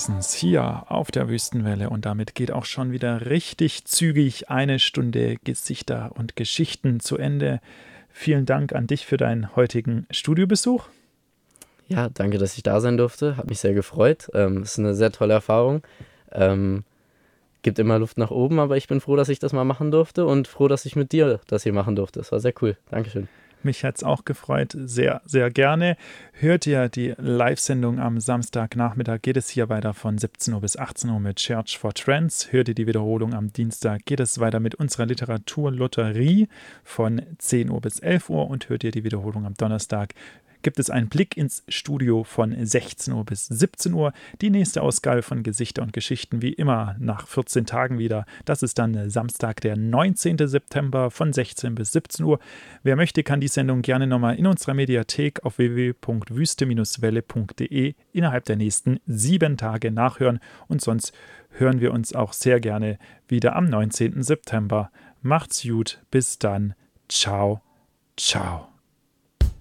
Horizons hier auf der Wüstenwelle und damit geht auch schon wieder richtig zügig eine Stunde Gesichter und Geschichten zu Ende. Vielen Dank an dich für deinen heutigen Studiobesuch. Ja, danke, dass ich da sein durfte. Hat mich sehr gefreut. Ist eine sehr tolle Erfahrung. Ähm, Gibt immer Luft nach oben, aber ich bin froh, dass ich das mal machen durfte und froh, dass ich mit dir das hier machen durfte. Das war sehr cool. Dankeschön. Mich hat es auch gefreut, sehr, sehr gerne. Hört ihr die Live-Sendung am Samstagnachmittag, geht es hier weiter von 17 Uhr bis 18 Uhr mit Church for Trends. Hört ihr die Wiederholung am Dienstag, geht es weiter mit unserer Literaturlotterie von 10 Uhr bis 11 Uhr und hört ihr die Wiederholung am Donnerstag, gibt es einen Blick ins Studio von 16 Uhr bis 17 Uhr. Die nächste Ausgabe von Gesichter und Geschichten wie immer nach 14 Tagen wieder. Das ist dann Samstag, der 19. September von 16 bis 17 Uhr. Wer möchte, kann die Sendung gerne nochmal in unserer Mediathek auf www.wüste-welle.de innerhalb der nächsten 7 Tage nachhören. Und sonst hören wir uns auch sehr gerne wieder am 19. September. Macht's gut, bis dann. Ciao, ciao.